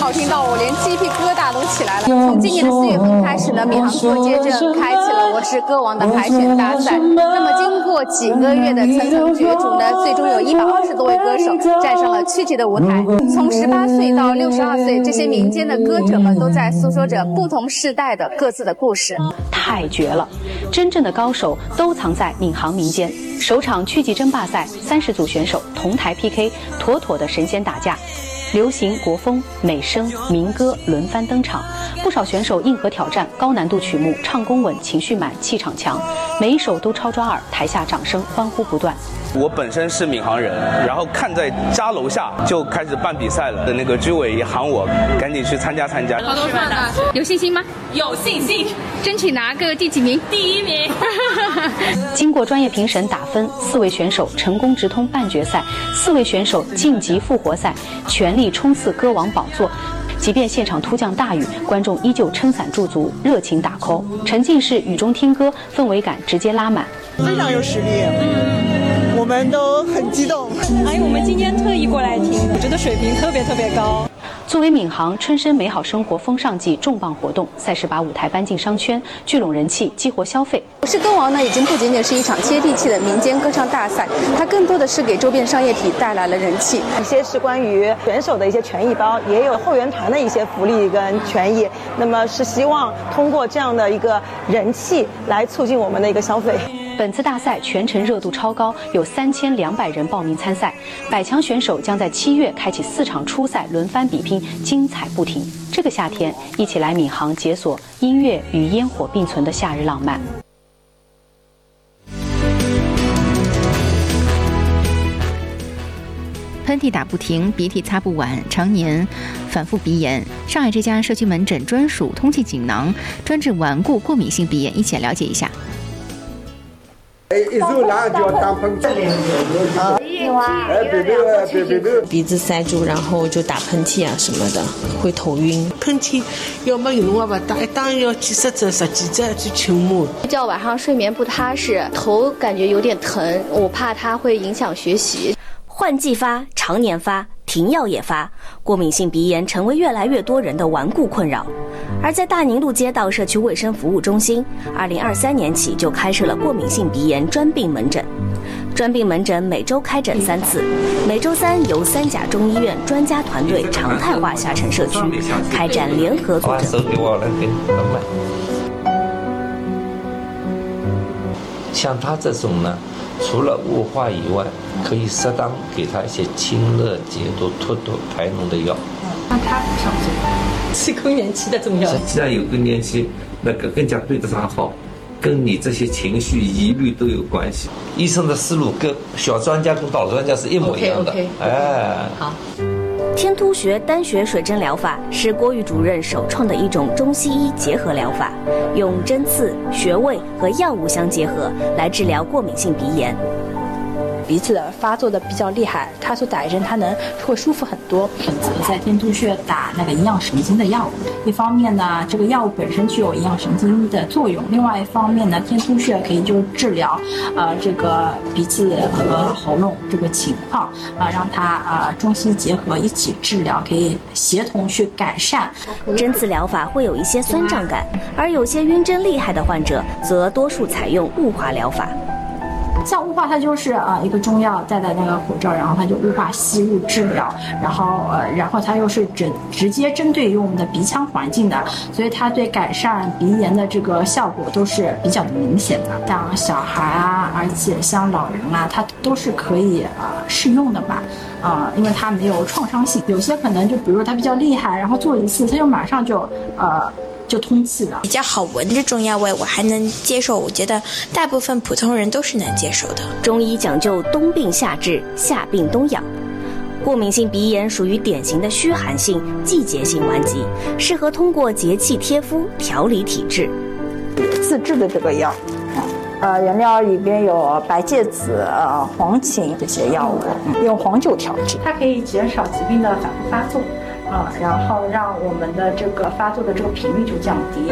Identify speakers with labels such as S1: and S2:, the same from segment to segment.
S1: 好听到我连鸡皮疙瘩都起来了。从今年的4月份开始呢，闵行歌街镇开启了我是歌王的海选大赛。那么经过几个月的层层角逐呢，最终有120多位歌手站上了曲奇的舞台。从18岁到62岁，这些民间的歌者们都在诉说着不同世代的各自的故事。
S2: 太绝了！真正的高手都藏在闵行民间。首场曲奇争霸赛，30组选手同台 PK， 妥妥的神仙打架。流行、国风、美声、民歌轮番登场，不少选手硬核挑战高难度曲目，唱功稳，情绪满，气场强，每一首都超抓耳，台下掌声欢呼不断。
S3: 我本身是闵行人，然后看在家楼下就开始办比赛了。那个居委也喊我赶紧去参加。
S1: 好多饭的，有信心吗？
S4: 有信心，
S1: 争取拿个第几名？
S4: 第1名。
S2: 经过专业评审打分，4位选手成功直通半决赛，4位选手晋级复活赛，全力冲刺歌王宝座。即便现场突降大雨，观众依旧撑伞驻足，热情打 call， 沉浸式雨中听歌，氛围感直接拉满。
S5: 非常有实力，我们都很激动。
S6: 我们今天特意过来听，我觉得水平特别高。
S2: 作为闵行春生美好生活风尚季重磅活动，赛事把舞台搬进商圈，聚拢人气，激活消费。
S1: 我是歌王呢，已经不仅仅是一场接地气的民间歌唱大赛，它更多的是给周边商业体带来了人气。
S5: 一些是关于选手的一些权益包，也有后援团的一些福利跟权益。那么是希望通过这样的一个人气来促进我们的一个消费。
S2: 本次大赛全程热度超高，有3200人报名参赛，100强选手将在7月开启4场初赛轮番比拼，精彩不停。这个夏天，一起来闵行解锁音乐与烟火并存的夏日浪漫。
S7: 喷嚏打不停，鼻涕擦不完，常年反复鼻炎。上海这家社区门诊专属通气锦囊，专治顽固过敏性鼻炎，一起来了解一下。
S8: 一手拿就要打喷嚏，
S9: 鼻子塞住，然后就打喷嚏啊什么的，会头晕。
S10: 喷嚏要么用啊吧，打一打要几十针、10几针去清膜。
S11: 叫晚上睡眠不踏实，头感觉有点疼，我怕它会影响学习。
S12: 换季发，常年发，停药也发，过敏性鼻炎成为越来越多人的顽固困扰。而在大宁路街道社区卫生服务中心，2023年起就开设了过敏性鼻炎专病门诊。专病门诊每周开诊3次，每周3由3甲中医院专家团队常态化下沉社区，开展联合坐诊。
S13: 像他这种呢，除了雾化以外，可以适当给他一些清热解毒、脱毒排脓的药。
S6: 那他不想做，吃更年期的中药。
S13: 实际上有更年期，那个更加对得上号，跟你这些情绪疑虑都有关系。医生的思路跟小专家跟老专家是一模一样的。
S6: 好。
S12: 天突穴单穴水针疗法是郭玉主任首创的一种中西医结合疗法，用针刺、穴位和药物相结合来治疗过敏性鼻炎。
S14: 鼻子发作的比较厉害，他所打一针，他会舒服很多。
S15: 选择在天突穴打那个营养神经的药物，一方面呢，这个药物本身具有营养神经的作用；另外一方面呢，天突穴可以就治疗这个鼻子和喉咙这个情况让它中西结合一起治疗，可以协同去改善。
S12: 针刺疗法会有一些酸胀感，而有些晕针厉害的患者则多数采用雾化疗法。
S15: 像雾化，它就是一个中药戴在那个口罩，然后它就雾化吸入治疗，然后它又是直接针对于我们的鼻腔环境的，所以它对改善鼻炎的这个效果都是比较的明显的。像小孩而且像老人它都是可以适用的吧。因为它没有创伤性，有些可能就比如说它比较厉害，然后做一次它就马上就通气了。
S16: 比较好闻的中药味我还能接受，我觉得大部分普通人都是能接受的。
S12: 中医讲究冬病夏治，夏病冬养。过敏性鼻炎属于典型的虚寒性季节性顽疾，适合通过节气贴敷调理体质。
S14: 自制的这个药原料里边有白芥子、黄芩这些药物，用黄酒调制，
S15: 它可以减少疾病的反复发作然后让我们的这个发作的这个频率就降低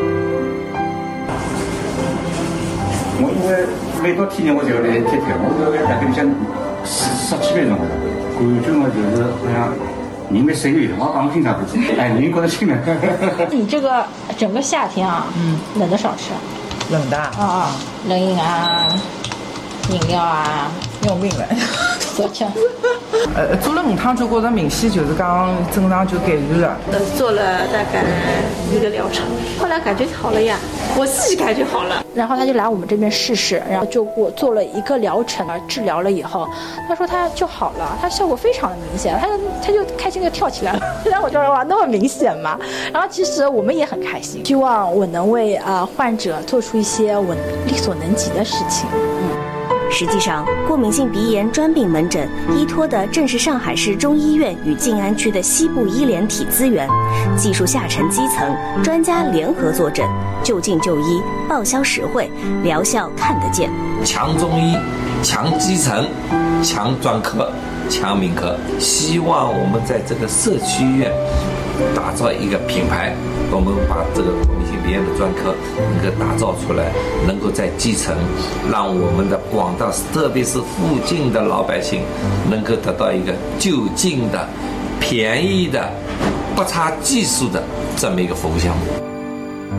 S8: 我因为每到天热我就要来贴贴，我大概想17分钟，感觉嘛就是好像因为7月我刚平常不吃，哎，您觉得轻了。
S15: 你这个整个夏天啊，冷的少吃。
S4: 冷的
S15: 啊，冷饮啊，饮料啊，
S4: 要命了。
S15: 多吃。
S4: 做了5趟就觉得明显就是讲正常就改善了。
S17: 做了大概1个疗程，后来感觉好了呀，我自己感觉好了。
S15: 然后他就来我们这边试试，然后就给我做了1个疗程，治疗了以后，他说他就好了，他效果非常的明显，他就开心的跳起来了。然后我就说哇，那么明显吗？然后其实我们也很开心，希望我能为患者做出一些我力所能及的事情。
S12: 实际上，过敏性鼻炎专病门诊依托的正是上海市中医院与静安区的西部医联体资源，技术下沉基层，专家联合坐诊，就近就医，报销实惠，疗效看得见。
S13: 强中医，强基层，强专科，强民科。希望我们在这个社区医院打造一个品牌，我们把这个过敏性鼻炎的专科能够打造出来，能够在基层让我们的广大特别是附近的老百姓能够得到一个就近的、便宜的、不差技术的这么一个服务项目。